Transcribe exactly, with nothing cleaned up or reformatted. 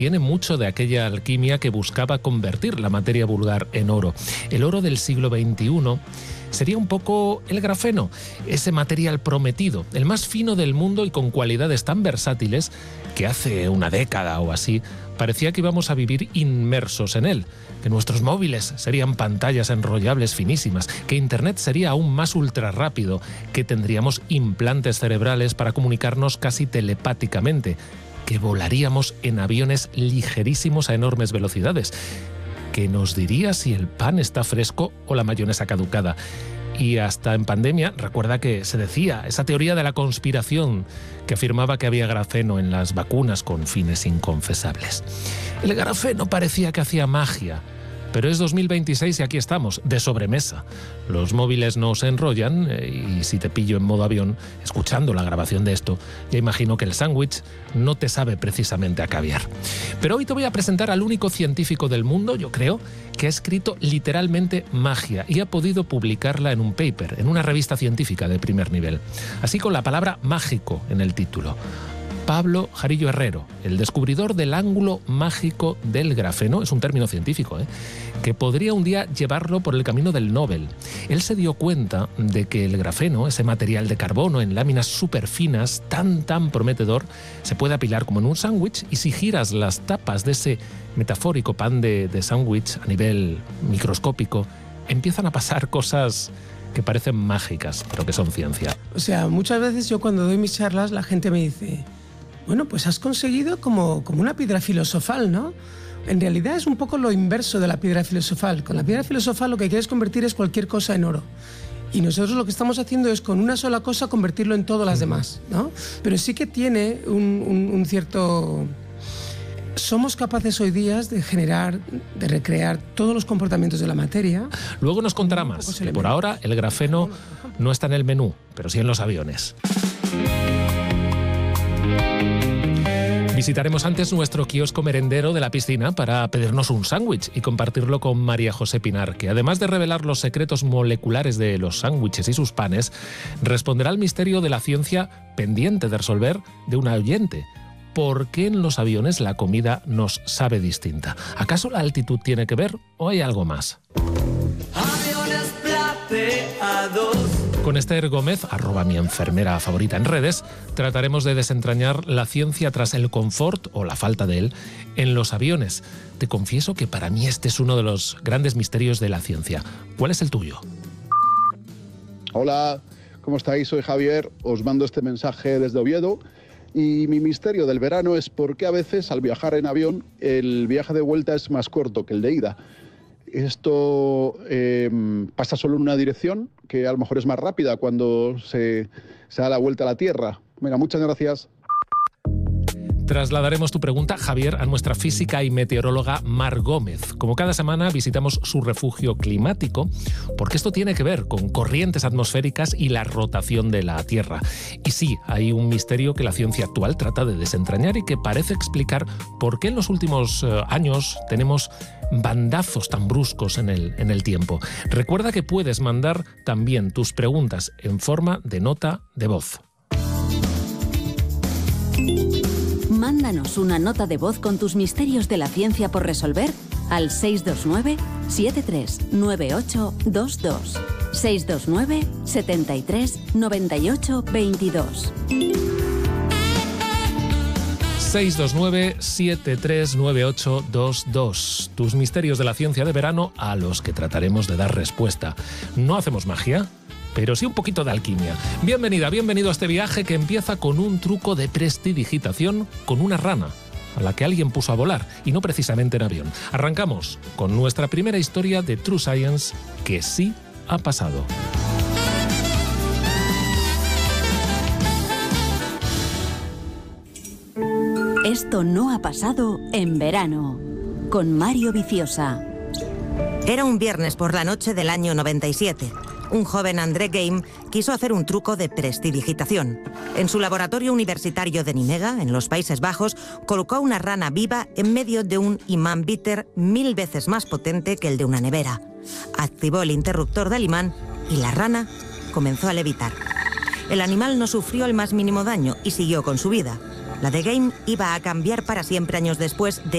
Tiene mucho de aquella alquimia que buscaba convertir la materia vulgar en oro. El oro del siglo veintiuno sería un poco el grafeno, ese material prometido, el más fino del mundo y con cualidades tan versátiles que hace una década o así parecía que íbamos a vivir inmersos en él, que nuestros móviles serían pantallas enrollables finísimas, que Internet sería aún más ultra rápido, que tendríamos implantes cerebrales para comunicarnos casi telepáticamente, que volaríamos en aviones ligerísimos a enormes velocidades, que nos diría si el pan está fresco o la mayonesa caducada. Y hasta en pandemia, recuerda que se decía esa teoría de la conspiración que afirmaba que había grafeno en las vacunas con fines inconfesables. El grafeno parecía que hacía magia, pero es dos mil veintiséis y aquí estamos, de sobremesa. Los móviles no se enrollan y si te pillo en modo avión, escuchando la grabación de esto, ya imagino que el sándwich no te sabe precisamente a caviar. Pero hoy te voy a presentar al único científico del mundo, yo creo, que ha escrito literalmente magia y ha podido publicarla en un paper, en una revista científica de primer nivel. Así con la palabra mágico en el título. Pablo Jarillo Herrero, el descubridor del ángulo mágico del grafeno, es un término científico, ¿eh? que podría un día llevarlo por el camino del Nobel. Él se dio cuenta de que el grafeno, ese material de carbono en láminas súper finas, tan tan prometedor, se puede apilar como en un sándwich y si giras las tapas de ese metafórico pan de, de sándwich a nivel microscópico, empiezan a pasar cosas que parecen mágicas, pero que son ciencia. O sea, muchas veces yo cuando doy mis charlas la gente me dice: bueno, pues has conseguido como, como una piedra filosofal, ¿no? En realidad es un poco lo inverso de la piedra filosofal. Con la piedra filosofal lo que quieres convertir es cualquier cosa en oro. Y nosotros lo que estamos haciendo es con una sola cosa convertirlo en todas las demás, ¿no? Pero sí que tiene un, un, un cierto... Somos capaces hoy día de generar, de recrear todos los comportamientos de la materia. Luego nos contará más, que por ahora el grafeno no está en el menú, pero sí en los aviones. Visitaremos antes nuestro kiosco merendero de la piscina para pedirnos un sándwich y compartirlo con María José Pinar, que además de revelar los secretos moleculares de los sándwiches y sus panes, responderá al misterio de la ciencia pendiente de resolver de una oyente. ¿Por qué en los aviones la comida nos sabe distinta? ¿Acaso la altitud tiene que ver o hay algo más? Aviones plateados. Con Esther Gómez, arroba mi enfermera favorita en redes, trataremos de desentrañar la ciencia tras el confort, o la falta de él, en los aviones. Te confieso que para mí este es uno de los grandes misterios de la ciencia. ¿Cuál es el tuyo? Hola, ¿cómo estáis? Soy Javier, os mando este mensaje desde Oviedo. Y mi misterio del verano es por qué a veces al viajar en avión el viaje de vuelta es más corto que el de ida. Esto eh, pasa solo en una dirección, que a lo mejor es más rápida cuando se, se da la vuelta a la Tierra. Venga, muchas gracias. Trasladaremos tu pregunta, Javier, a nuestra física y meteoróloga Mar Gómez. Como cada semana visitamos su refugio climático, porque esto tiene que ver con corrientes atmosféricas y la rotación de la Tierra. Y sí, hay un misterio que la ciencia actual trata de desentrañar y que parece explicar por qué en los últimos eh, años tenemos bandazos tan bruscos en el, en el tiempo. Recuerda que puedes mandar también tus preguntas en forma de nota de voz. Mándanos una nota de voz con tus misterios de la ciencia por resolver al seis dos nueve, siete tres nueve ocho dos dos. seis dos nueve, siete tres nueve ocho dos dos. seis dos nueve, siete tres nueve ocho dos dos. Tus misterios de la ciencia de verano a los que trataremos de dar respuesta. No hacemos magia, pero sí un poquito de alquimia. Bienvenida, bienvenido a este viaje que empieza con un truco de prestidigitación con una rana, a la que alguien puso a volar, y no precisamente en avión. Arrancamos con nuestra primera historia de True Science que sí ha pasado. Esto no ha pasado en verano, con Mario Viciosa. Era un viernes por la noche del año noventa y siete. Un joven André Geim quiso hacer un truco de prestidigitación. En su laboratorio universitario de Nimega, en los Países Bajos, colocó una rana viva en medio de un imán bitter mil veces más potente que el de una nevera. Activó el interruptor del imán y la rana comenzó a levitar. El animal no sufrió el más mínimo daño y siguió con su vida. La de Geim iba a cambiar para siempre años después de